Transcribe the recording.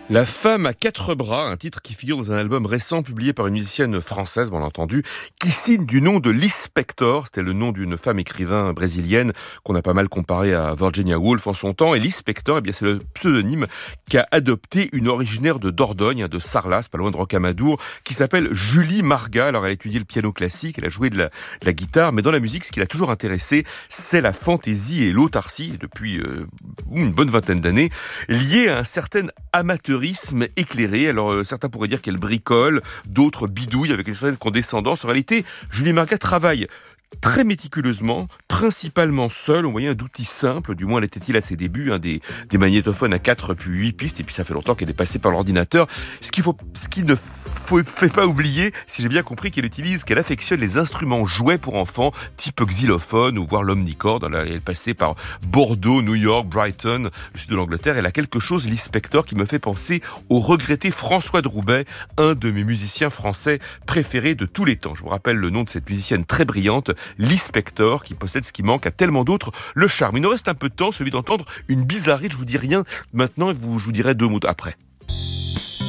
La femme à quatre bras, un titre qui figure dans un album récent publié par une musicienne française, bien entendu, qui signe du nom de Liz Spector. C'était le nom d'une femme écrivain brésilienne qu'on a pas mal comparé à Virginia Woolf en son temps. Et Liz Spector, eh bien, c'est le pseudonyme qu'a adopté une originaire de Dordogne, de Sarlat, pas loin de Rocamadour, qui s'appelle Julie Marga. Alors, elle a étudié le piano classique, elle a joué de la guitare, mais dans la musique, ce qui l'a toujours intéressé, c'est la fantaisie et l'autarcie, depuis une bonne vingtaine d'années, liée à un certain amateurisme éclairé. Alors certains pourraient dire qu'elle bricole, d'autres bidouillent avec une certaine condescendance. En réalité, Julie Marga travaille très méticuleusement, principalement seule, au moyen d'outils simples, du moins l'était-il à ses débuts, des magnétophones à 4 puis 8 pistes, et puis ça fait longtemps qu'elle est passée par l'ordinateur. Ce qui ne fait pas oublier, si j'ai bien compris, qu'elle affectionne les instruments jouets pour enfants, type xylophone ou voire l'omnichord. Elle est passée par Bordeaux, New York, Brighton, le sud de l'Angleterre. Elle a quelque chose, Liz Spector, qui me fait penser au regretté François de Roubaix, un de mes musiciens français préférés de tous les temps. Je vous rappelle le nom de cette musicienne très brillante, Liz Spector, qui possède ce qui manque à tellement d'autres, le charme. Il nous reste un peu de temps, celui d'entendre une bizarrerie. Je vous dis rien maintenant et je vous dirai deux mots après.